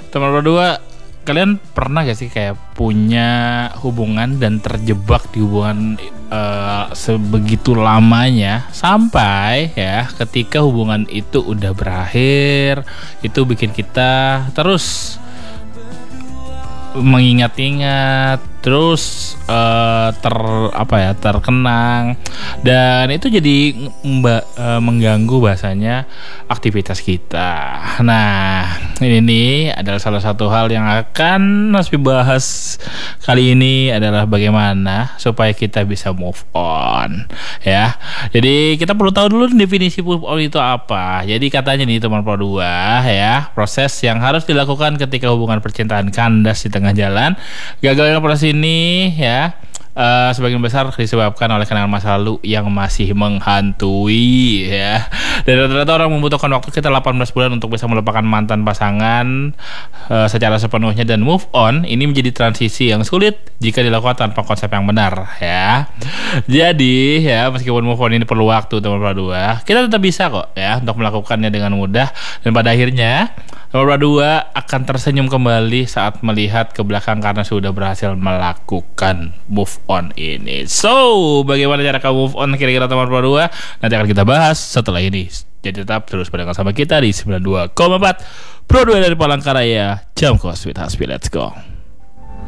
Teman berdua, kalian pernah gak sih kayak punya hubungan dan terjebak di hubungan sebegitu lamanya sampai ya ketika hubungan itu udah berakhir, itu bikin kita terus mengingat-ingat, terus terkenang, dan itu jadi mengganggu bahasanya aktivitas kita. Nah, ini nih adalah salah satu hal yang akan Nasbi bahas kali ini, adalah bagaimana supaya kita bisa move on ya. Jadi kita perlu tahu dulu definisi move on itu apa. Jadi katanya nih teman Pro 2 ya, proses yang harus dilakukan ketika hubungan percintaan kandas di tengah jalan. Gagalnya proses ini ya sebagian besar disebabkan oleh kenangan masa lalu yang masih menghantui ya. Dan rata-rata orang membutuhkan waktu sekitar 18 bulan untuk bisa melupakan mantan pasangan secara sepenuhnya, dan move on ini menjadi transisi yang sulit jika dilakukan tanpa konsep yang benar ya. Jadi ya, meskipun move on ini perlu waktu teman berdua, kita tetap bisa kok ya untuk melakukannya dengan mudah, dan pada akhirnya teman berdua akan tersenyum kembali saat melihat ke belakang karena sudah berhasil melakukan move on ini. So, bagaimana cara kamu move on kira-kira teman berdua? Nanti akan kita bahas setelah ini. Jadi tetap terus pada sama kita di 92,4 Pro 2 dari Palangkaraya. Jam Kos with Hasbi, let's go.